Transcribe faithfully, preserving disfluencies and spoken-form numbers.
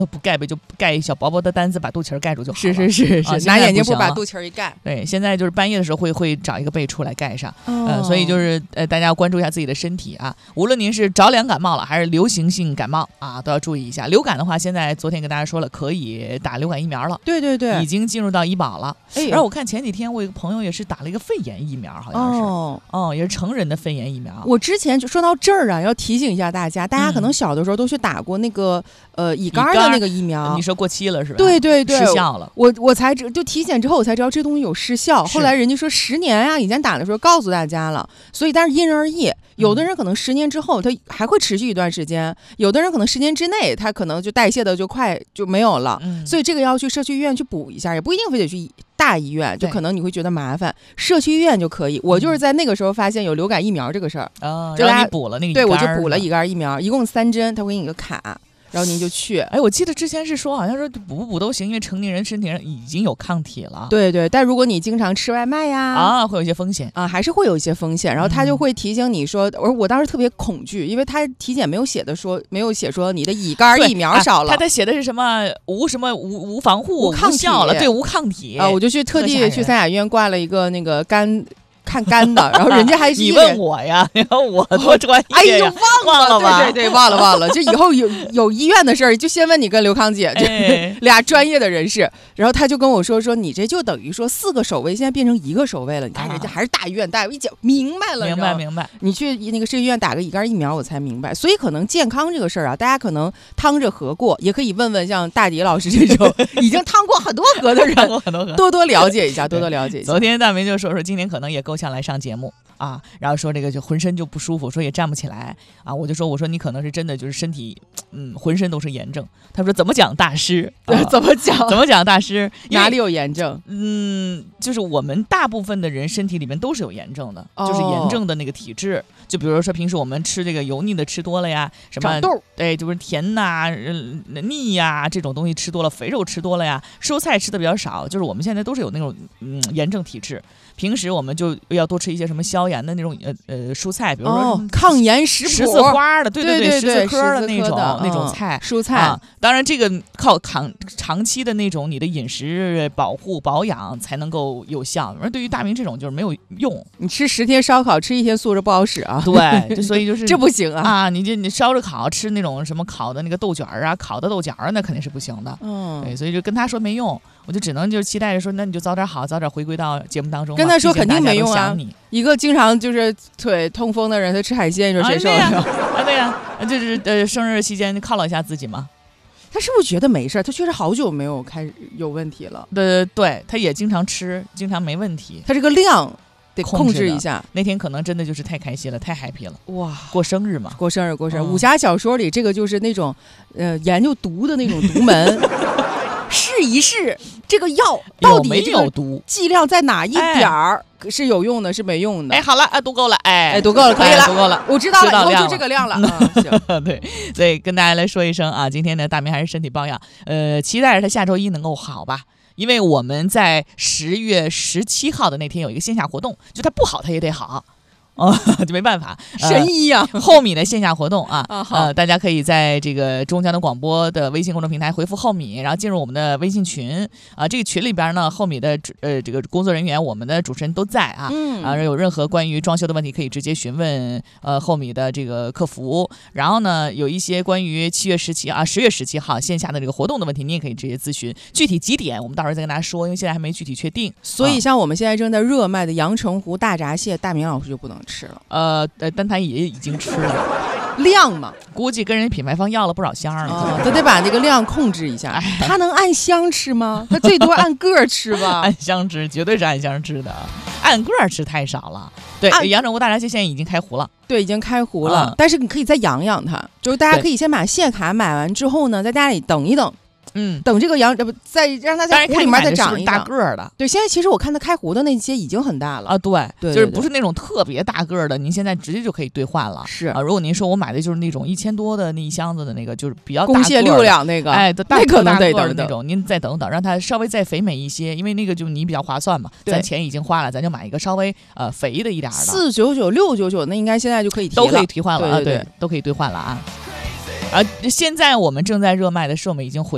不盖呗，就盖一小薄薄的单子把肚脐盖住就好了。 是是是是、 啊、 拿眼镜布把肚脐一盖。 对，现在就是半夜的时候会会找一个被出来盖上。嗯、呃，所以就是呃大家要关注一下自己的身体啊，无论您是着凉感冒了还是流行性感冒啊，都要注意一下。流感的话，现在昨天跟大家说了，可以打流感疫苗了。 对对对， 已经进入到医保了。 哎， 然后我看前几天我有一个朋友也是打了一个肺炎疫苗，好像是哦, 哦，也是成人的肺炎疫苗。 我之前就说到这儿啊，要提醒一下大家，大家可能小的时候都去打过那个、嗯、呃乙肝的那个疫苗。 你说过期了是吧？ 对对对， 失效了。 我我才知就体检之后我才知道这东西有失效。后来人家说十年啊，以前打的时候告诉大家了，所以但是因人而异。有的人可能十年之后他还会持续一段时间，有的人可能十年之内他可能就代谢的就快就没有了、嗯、所以这个要去社区医院去补一下，也不一定非得去大医院，就可能你会觉得麻烦，社区医院就可以。我就是在那个时候发现有流感疫苗这个事儿、 嗯、然后你补了那个乙肝， 对，我就补了乙肝疫苗，一共三针，他会给你个卡，然后您就去。 哎，我记得之前是说好像说补不补都行，因为成年人身体上已经有抗体了。 对对，但如果你经常吃外卖呀啊，会有一些风险啊，还是会有一些风险。然后他就会提醒你说，嗯、我我当时特别恐惧，因为他体检没有写的说，没有写说你的乙肝疫苗少了， 啊、他他写的是什么无什么无无防护无抗体了，对，无抗体啊，我就去特地去三甲医院挂了一个那个肝。看肝的，然后人家还是你问我呀，然后我多专业哎呦，忘了， 忘了吧？ 对对对，忘了忘了。就以后有有医院的事儿，就先问你跟刘康姐，就、哎、俩专业的人士。然后他就跟我说说，你这就等于说四个守卫现在变成一个守卫了。你看人家还是大医院大夫，一讲明白了， 明白明白。 你去那个市医院打个乙肝疫苗，我才明白。所以可能健康这个事儿啊，大家可能趟着河过，也可以问问像大迪老师这种已经趟过很多河的人，多多了解一下，多多了解一下。 昨天大明就说说，今天可能也够呛来上节目。啊，然后说这个就浑身就不舒服，说也站不起来啊，我就说我说你可能是真的就是身体嗯浑身都是炎症。他说怎么讲大师？ 啊、怎么讲？ 怎么讲大师？ 哪里有炎症？ 嗯，就是我们大部分的人身体里面都是有炎症的，哦、就是炎症的那个体质。就比如说平时我们吃这个油腻的吃多了呀，什么长痘， 对，就是甜呐、呃、腻呀这种东西吃多了，肥肉吃多了呀，蔬菜吃的比较少，就是我们现在都是有那种嗯炎症体质。平时我们就要多吃一些什么消炎的那种呃呃蔬菜，比如说、 哦、抗炎食谱， 十字花的，对对对, 对, 对，十字科的那种的那种菜、 嗯、蔬菜、 啊。当然，这个靠长长期的那种你的饮食保护保养才能够有效。而对于大明这种就是没有用， 你吃十天烧烤，吃一天素着不好使啊。 对，就所以就是这不行啊啊！你就你烧着烤吃那种什么烤的那个豆卷啊，烤的豆角啊，那肯定是不行的。嗯，对，所以就跟他说没用。我就只能就是期待着说，那你就早点好，早点回归到节目当中。 跟他说肯定没用啊！ 你一个经常就是腿痛风的人，他吃海鲜，你说谁受得了？ 啊，对呀、啊，就是呃，生日期间犒劳一下自己嘛。 他是不是觉得没事？他确实好久没有开始有问题了。 对对，他也经常吃，经常没问题。 他这个量得控制一下。 那天可能真的就是太开心了，太 happy 了。 哇， 过生日嘛， 过生日，过生日。嗯、武侠小说里这个就是那种呃研究毒的那种毒门。试一试这个药到底有没有毒， 剂量在哪一点儿、哎、是有用的，是没用的。 哎，好了，哎，读够了，哎， 哎，读够了，可以了， 读够了， 我知道了，以后就这个量了。嗯、 行对，所以跟大家来说一声啊，今天呢，大明还是身体抱恙，呃，期待着他下周一能够好吧。因为我们在十月十七号的那天有一个线下活动，就他不好他也得好。哦，就没办法， 神医呀、 呃！后米的线下活动啊， 啊呃，大家可以在这个中江的广播的微信公众平台回复后米，然后进入我们的微信群啊、呃。这个群里边呢，后米的呃这个工作人员，我们的主持人都在啊。嗯。啊，有任何关于装修的问题，可以直接询问呃后米的这个客服。然后呢，有一些关于七月十七啊十月十七号线下的这个活动的问题，你也可以直接咨询。具体几点，我们到时候再跟大家说，因为现在还没具体确定。 所以，像我们现在正在热卖的阳澄湖大闸蟹，大明老师就不能吃了。 呃呃，但他也已经吃了， 量嘛， 估计跟人品牌方要了不少箱了。 哦、他得把那个量控制一下。哎、他能按箱吃吗？他最多按个吃吧。 按箱吃，绝对是按箱吃的，按个吃太少了。对，阳澄湖大闸蟹现在已经开湖了。 对，已经开湖了、嗯，但是你可以再养养它，就是大家可以先把蟹卡买完之后呢，在家里等一等。嗯，等这个羊不再让它在湖里面再长一大个儿的。 对，现在其实我看它开湖的那些已经很大了啊。对， 对， 就是不是那种特别大个儿的，您现在直接就可以兑换了。 是啊，如果您说我买的就是那种一千多的那一箱子的那个，就是比较大公蟹六两那个， 哎，大那可能得等那种，您再等等，让它稍微再肥美一些，因为那个就你比较划算嘛。咱钱已经花了，咱就买一个稍微呃肥的一点的。 四九九、六九九，那应该现在就可以提了， 都可以替换了啊， 对， 对，都可以兑换了啊。啊，现在我们正在热卖的是我们已经回。